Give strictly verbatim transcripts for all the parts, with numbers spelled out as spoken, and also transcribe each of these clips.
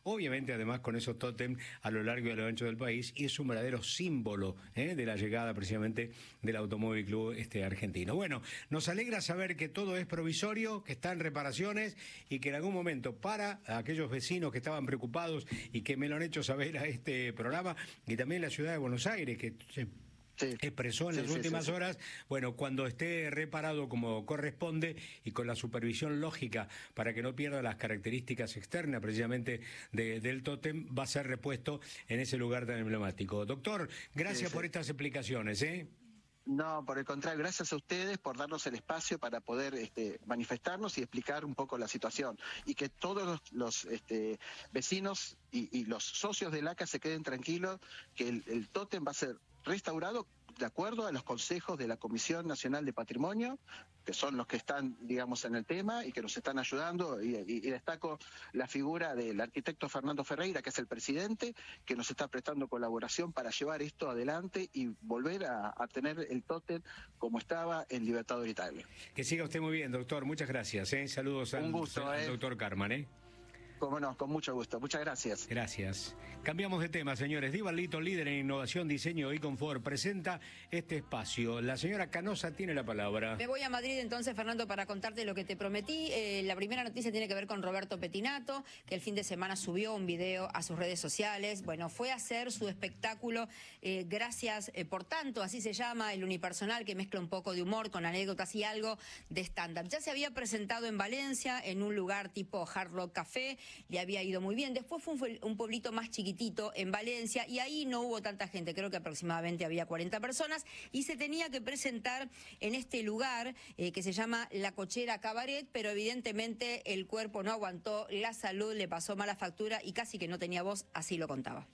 obviamente además con esos tótem a lo largo y a lo ancho del país, y es un verdadero símbolo ¿eh? de la llegada precisamente del Automóvil Club este, argentino. Bueno, nos alegra saber que todo es provisorio, que está en reparaciones y que en algún momento, para aquellos vecinos que estaban preocupados y que me lo han hecho saber a este programa, y también la ciudad de Buenos Aires, que se Sí. expresó en sí, las sí, últimas sí, sí. horas, bueno, cuando esté reparado como corresponde y con la supervisión lógica para que no pierda las características externas precisamente de, del tótem, va a ser repuesto en ese lugar tan emblemático. Doctor, gracias sí, por sí. estas explicaciones, ¿eh? No, por el contrario, gracias a ustedes por darnos el espacio para poder este, manifestarnos y explicar un poco la situación. Y que todos los, los este, vecinos y, y los socios del A C A se queden tranquilos, que el, el tótem va a ser restaurado de acuerdo a los consejos de la Comisión Nacional de Patrimonio, que son los que están, digamos, en el tema y que nos están ayudando, y, y, y destaco la figura del arquitecto Fernando Ferreira, que es el presidente, que nos está prestando colaboración para llevar esto adelante y volver a, a tener el tótem como estaba en Libertador Italia. Que siga usted muy bien, doctor, muchas gracias, ¿eh? Saludos al, gusto, al eh. doctor Carman, ¿eh? Cómo no, con mucho gusto. Muchas gracias. Gracias. Cambiamos de tema, señores. Divalito, líder en innovación, diseño y confort, presenta este espacio. La señora Canosa tiene la palabra. Me voy a Madrid entonces, Fernando, para contarte lo que te prometí. Eh, la primera noticia tiene que ver con Roberto Petinato, que el fin de semana subió un video a sus redes sociales. Bueno, fue a hacer su espectáculo eh, Gracias eh, por tanto, así se llama, el unipersonal, que mezcla un poco de humor con anécdotas y algo de stand-up. Ya se había presentado en Valencia, en un lugar tipo Hard Rock Café. Le había ido muy bien. Después fue un, un pueblito más chiquitito en Valencia y ahí no hubo tanta gente, creo que aproximadamente había cuarenta personas, y se tenía que presentar en este lugar eh, que se llama La Cochera Cabaret, pero evidentemente el cuerpo no aguantó, la salud le pasó mala factura y casi que no tenía voz, así lo contaba.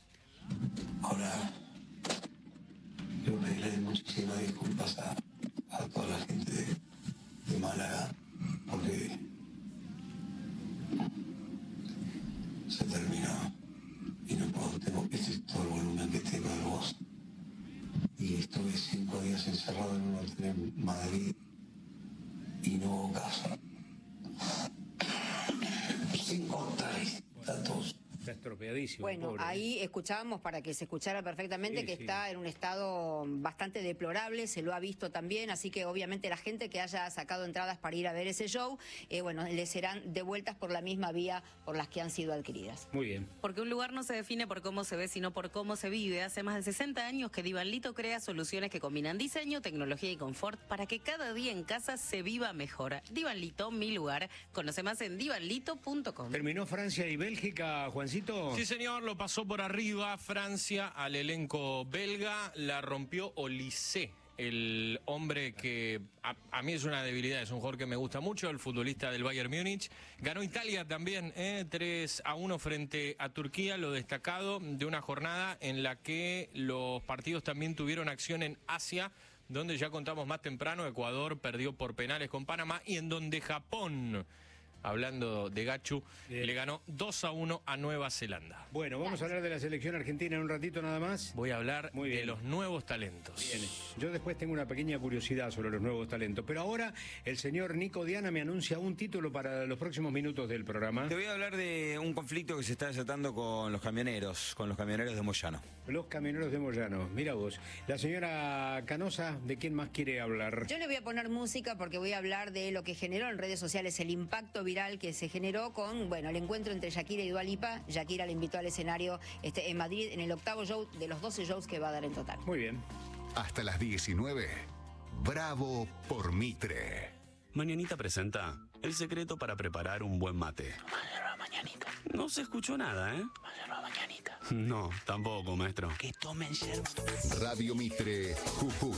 Ahora, yo pediré muchísimas disculpas a, a toda la gente de, de Málaga, porque se terminó y no puedo, tengo, este es todo el volumen que tengo de voz, y estuve cinco días encerrado en un hotel en Madrid y no hubo caso, sin contar datos. Está estropeadísimo. Bueno, pobre. Ahí escuchábamos, para que se escuchara perfectamente, sí, que sí. está en un estado bastante deplorable, se lo ha visto también, así que obviamente la gente que haya sacado entradas para ir a ver ese show, eh, bueno, le serán devueltas por la misma vía por las que han sido adquiridas. Muy bien. Porque un lugar no se define por cómo se ve, sino por cómo se vive. Hace más de sesenta años que Divalito crea soluciones que combinan diseño, tecnología y confort para que cada día en casa se viva mejor. Divalito, mi lugar. Conoce más en divalito punto com. Terminó Francia y Bélgica, Juancito. Sí, señor, lo pasó por arriba Francia al elenco belga, la rompió Olise, el hombre que a, a mí es una debilidad, es un jugador que me gusta mucho, el futbolista del Bayern Múnich. Ganó Italia también, ¿eh? tres a uno frente a Turquía, lo destacado de una jornada en la que los partidos también tuvieron acción en Asia, donde ya contamos más temprano, Ecuador perdió por penales con Panamá, y en donde Japón, hablando de Gachu, bien, le ganó dos a uno a Nueva Zelanda. Bueno, vamos a hablar de la selección argentina en un ratito nada más. Voy a hablar Muy bien. de los nuevos talentos. Bien. Yo después tengo una pequeña curiosidad sobre los nuevos talentos, pero ahora el señor Nico Diana me anuncia un título para los próximos minutos del programa. Te voy a hablar de un conflicto que se está desatando con los camioneros, con los camioneros de Moyano. Los camioneros de Moyano, mira vos. La señora Canosa, ¿de quién más quiere hablar? Yo le voy a poner música porque voy a hablar de lo que generó en redes sociales, el impacto viral que se generó con, bueno, el encuentro entre Shakira y Dua Lipa. Shakira le invitó al escenario este, en Madrid, en el octavo show de los doce shows que va a dar en total. Muy bien. Hasta las diecinueve, Bravo por Mitre. Mañanita presenta el secreto para preparar un buen mate. Mañana, mañanita. No se escuchó nada, ¿eh? Mañana, mañanita. No, tampoco, maestro. Que tomen yerba. Radio Mitre, Jujuy.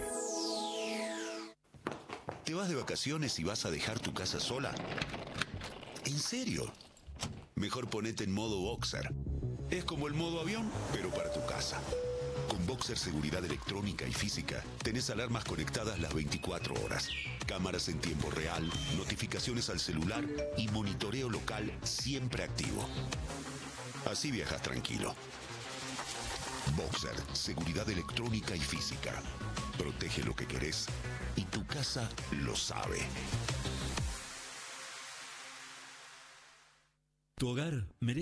¿Te vas de vacaciones y vas a dejar tu casa sola? ¿En serio? Mejor ponete en modo Boxer. Es como el modo avión, pero para tu casa. Con Boxer Seguridad Electrónica y Física, tenés alarmas conectadas las veinticuatro horas, cámaras en tiempo real, notificaciones al celular y monitoreo local siempre activo. Así viajas tranquilo. Boxer Seguridad Electrónica y Física. Protege lo que querés y tu casa lo sabe. Tu hogar merece